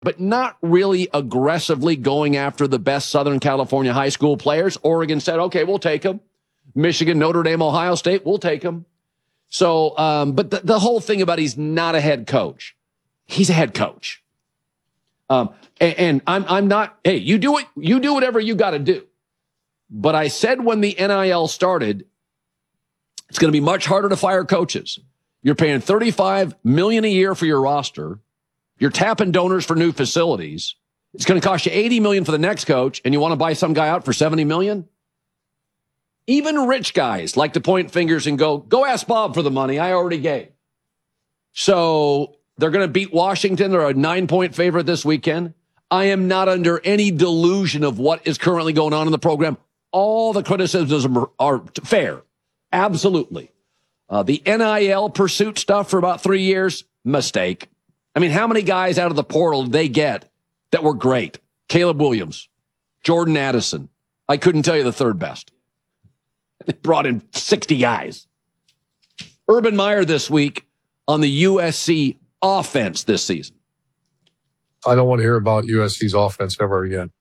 but not really aggressively going after the best Southern California high school players. Oregon said, okay, we'll take them. Michigan, Notre Dame, Ohio State, we'll take them. So, but the whole thing about he's not a head coach. He's a head coach. And I'm not, hey, you do whatever you got to do. But I said when the NIL started, it's going to be much harder to fire coaches. You're paying $35 million a year for your roster. You're tapping donors for new facilities. It's going to cost you $80 million for the next coach, and you want to buy some guy out for $70 million? Even rich guys like to point fingers and go ask Bob for the money I already gave. So they're going to beat Washington. They're a 9-point favorite this weekend. I am not under any delusion of what is currently going on in the program. All the criticisms are fair. Absolutely. The NIL pursuit stuff for about 3 years, mistake. I mean, how many guys out of the portal did they get that were great? Caleb Williams, Jordan Addison. I couldn't tell you the third best. They brought in 60 guys. Urban Meyer this week on the USC offense this season. I don't want to hear about USC's offense ever again.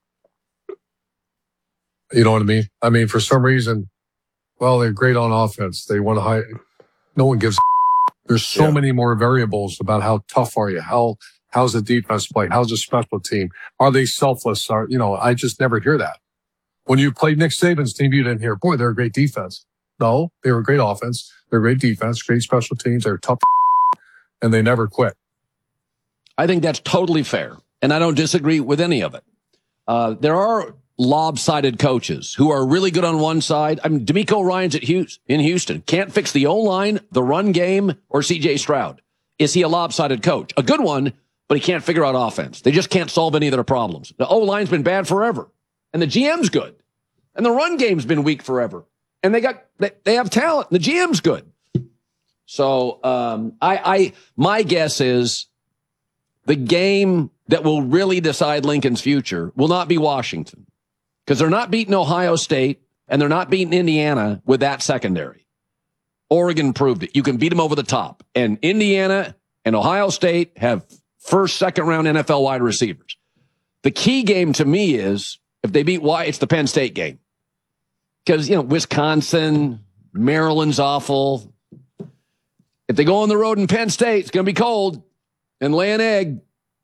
You know what I mean? I mean, for some reason, well, they're great on offense. They want to hire. No one gives. There's so many more variables about how tough are you? How's the defense play? How's the special team? Are they selfless? I just never hear that. When you played Nick Saban's team, you didn't hear, boy, they're a great defense. No, they were a great offense. They're great defense, great special teams. They're tough, and they never quit. I think that's totally fair, and I don't disagree with any of it. There are lopsided coaches who are really good on one side. I mean, DeMeco Ryans in Houston can't fix the O-line, the run game, or C.J. Stroud. Is he a lopsided coach? A good one, but he can't figure out offense. They just can't solve any of their problems. The O-line's been bad forever, and the GM's good, and the run game's been weak forever, and they have talent. The GM's good. So my guess is the game that will really decide Lincoln's future will not be Washington, because they're not beating Ohio State and they're not beating Indiana with that secondary. Oregon proved it. You can beat them over the top. And Indiana and Ohio State have first, second round NFL wide receivers. The key game to me is if they beat it's the Penn State game. Because, Wisconsin, Maryland's awful. If they go on the road in Penn State, it's going to be cold and lay an egg.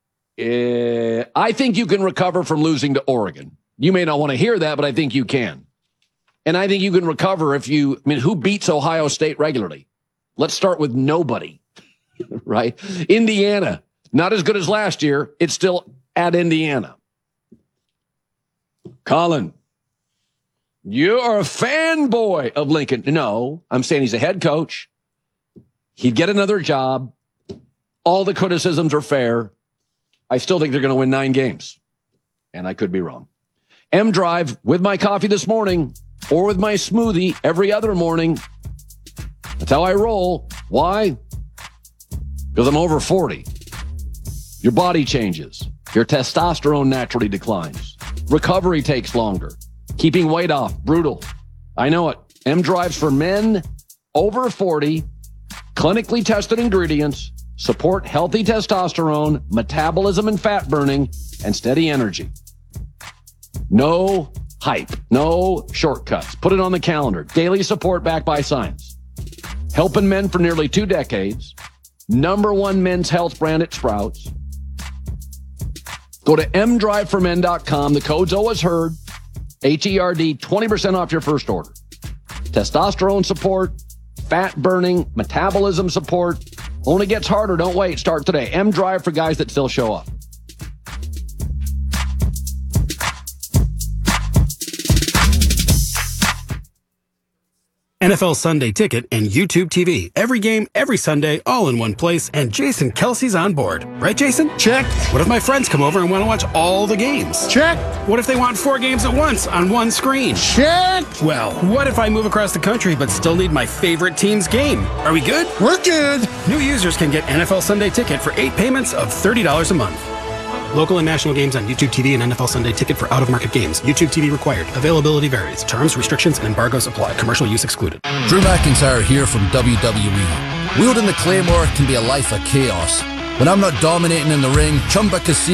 I think you can recover from losing to Oregon. You may not want to hear that, but I think you can. And I think you can recover who beats Ohio State regularly? Let's start with nobody, right? Indiana, not as good as last year. It's still at Indiana. Colin, you are a fanboy of Lincoln. No, I'm saying he's a head coach. He'd get another job. All the criticisms are fair. I still think they're going to win 9 games. And I could be wrong. M-Drive with my coffee this morning or with my smoothie every other morning. That's how I roll. Why? Because I'm over 40. Your body changes. Your testosterone naturally declines. Recovery takes longer. Keeping weight off, brutal. I know it. M-Drive's for men over 40. Clinically tested ingredients. Support healthy testosterone, metabolism and fat burning, and steady energy. No hype, no shortcuts. Put it on the calendar. Daily support backed by science. Helping men for nearly 2 decades. #1 men's health brand at Sprouts. Go to mdriveformen.com. The code's always heard. HERD, 20% off your first order. Testosterone support, fat burning, metabolism support. Only gets harder. Don't wait. Start today. M-Drive for guys that still show up. NFL Sunday Ticket and YouTube TV. Every game, every Sunday, all in one place. And Jason Kelsey's on board. Right, Jason? Check. What if my friends come over and want to watch all the games? Check. What if they want 4 games at once on one screen? Check. Well, what if I move across the country but still need my favorite team's game? Are we good? We're good. New users can get NFL Sunday Ticket for 8 payments of $30 a month. Local and national games on YouTube TV and NFL Sunday Ticket for out-of-market games. YouTube TV required. Availability varies. Terms, restrictions, and embargoes apply. Commercial use excluded. Drew McIntyre here from WWE. Wielding the Claymore can be a life of chaos. When I'm not dominating in the ring, Chumba Casino